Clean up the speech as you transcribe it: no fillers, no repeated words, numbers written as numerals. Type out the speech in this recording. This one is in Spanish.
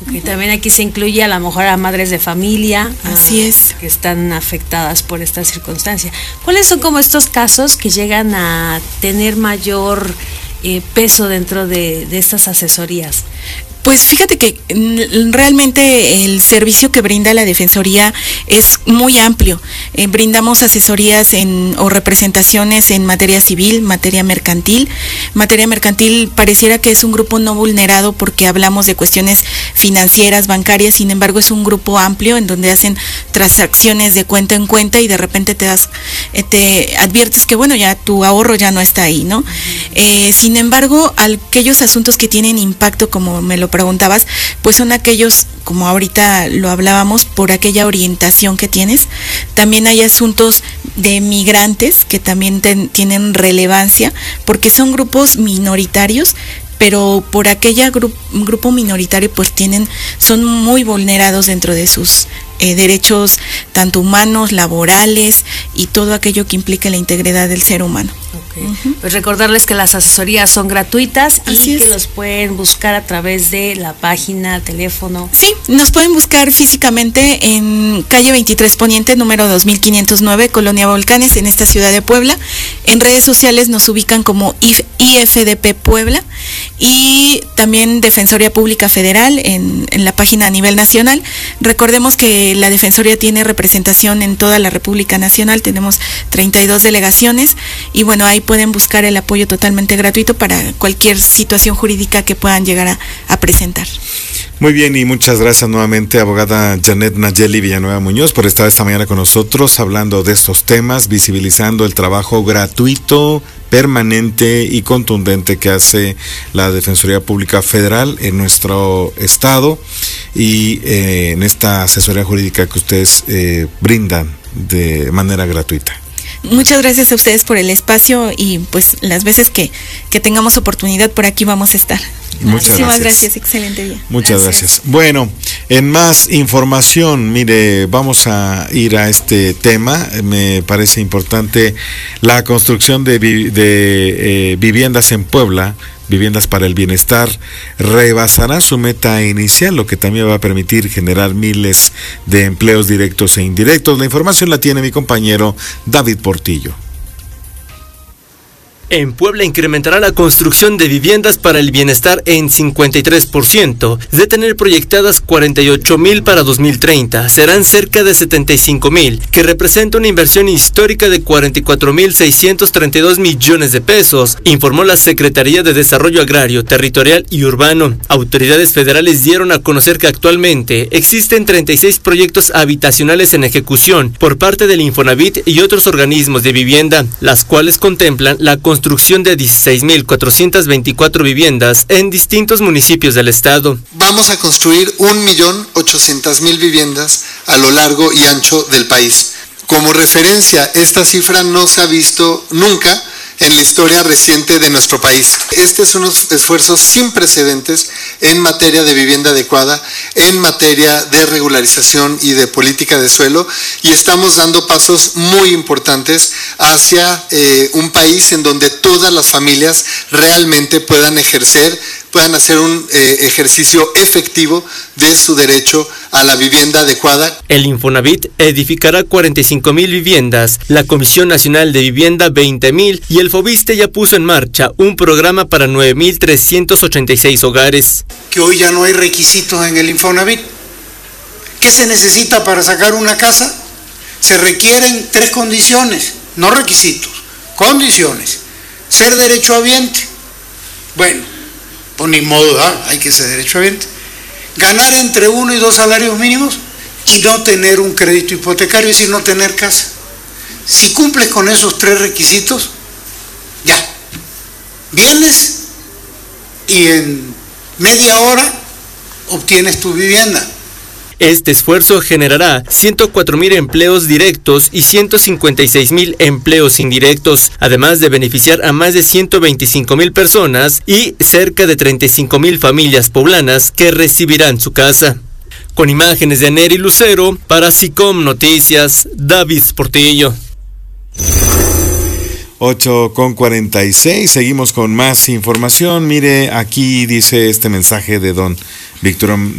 Okay, también aquí se incluye a lo mejor a madres de familia. Así es. Que están afectadas por esta circunstancia. ¿Cuáles son como estos casos que llegan a tener mayor peso dentro de estas asesorías? Pues fíjate que realmente el servicio que brinda la Defensoría es muy amplio. Brindamos asesorías o representaciones en materia civil, materia mercantil. Materia mercantil pareciera que es un grupo no vulnerado porque hablamos de cuestiones financieras, bancarias, sin embargo es un grupo amplio en donde hacen transacciones de cuenta en cuenta y de repente te adviertes que bueno, ya tu ahorro ya no está ahí, ¿no? Sin embargo, aquellos asuntos que tienen impacto, como me lo preguntabas, pues son aquellos, como ahorita lo hablábamos, por aquella orientación que tienes. También hay asuntos de migrantes que también tienen relevancia, porque son grupos minoritarios, pero por aquella grupo minoritario pues son muy vulnerados dentro de sus derechos tanto humanos, laborales y todo aquello que implica la integridad del ser humano. Okay. Uh-huh. Pues recordarles que las asesorías son gratuitas y que los pueden buscar a través de la página, teléfono. Sí, nos pueden buscar físicamente en calle 23 Poniente, número 2509, Colonia Volcanes, en esta ciudad de Puebla. En redes sociales nos ubican como IFDP Puebla y también Defensoría Pública Federal en la página a nivel nacional. Recordemos que la Defensoría tiene representación en toda la República Nacional, tenemos 32 delegaciones y bueno, ahí pueden buscar el apoyo totalmente gratuito para cualquier situación jurídica que puedan llegar a presentar. Muy bien, y muchas gracias nuevamente, abogada Janet Nayeli Villanueva Muñoz, por estar esta mañana con nosotros hablando de estos temas, visibilizando el trabajo gratuito, permanente y contundente que hace la Defensoría Pública Federal en nuestro estado y en esta asesoría jurídica que ustedes brindan de manera gratuita. Muchas gracias a ustedes por el espacio y pues las veces que tengamos oportunidad por aquí vamos a estar. Muchísimas gracias, excelente día. Muchas gracias. Bueno, en más información, mire, vamos a ir a este tema. Me parece importante la construcción de viviendas en Puebla. Viviendas para el Bienestar rebasará su meta inicial, lo que también va a permitir generar miles de empleos directos e indirectos. La información la tiene mi compañero David Portillo. En Puebla incrementará la construcción de viviendas para el bienestar en 53%, de tener proyectadas 48,000 para 2030, serán cerca de 75,000, que representa una inversión histórica de 44,632 millones de pesos, informó la Secretaría de Desarrollo Agrario, Territorial y Urbano. Autoridades federales dieron a conocer que actualmente existen 36 proyectos habitacionales en ejecución por parte del Infonavit y otros organismos de vivienda, las cuales contemplan la construcción de 16,424 viviendas en distintos municipios del estado. Vamos a construir 1,800,000 viviendas a lo largo y ancho del país. Como referencia, esta cifra no se ha visto nunca en la historia reciente de nuestro país. Este es unos esfuerzos sin precedentes en materia de vivienda adecuada, en materia de regularización y de política de suelo, y estamos dando pasos muy importantes hacia un país en donde todas las familias realmente puedan hacer un ejercicio efectivo de su derecho a la vivienda adecuada. El Infonavit edificará 45,000 viviendas, la Comisión Nacional de Vivienda 20,000 y el Fobiste ya puso en marcha un programa para 9,386 hogares. Que hoy ya no hay requisitos en el Infonavit. ¿Qué se necesita para sacar una casa? Se requieren 3 condiciones, no requisitos, condiciones. Ser derechohabiente. Bueno, pues ni modo, hay que ser derechohabiente. Ganar entre 1 y 2 salarios mínimos y no tener un crédito hipotecario, es decir, no tener casa. Si cumples con esos 3 requisitos, ya, vienes y en media hora obtienes tu vivienda. Este esfuerzo generará 104,000 empleos directos y 156,000 empleos indirectos, además de beneficiar a más de 125,000 personas y cerca de 35,000 familias poblanas que recibirán su casa. Con imágenes de Neri Lucero, para SICOM Noticias, David Portillo. 8:46, seguimos con más información. Mire, aquí dice este mensaje de don Víctor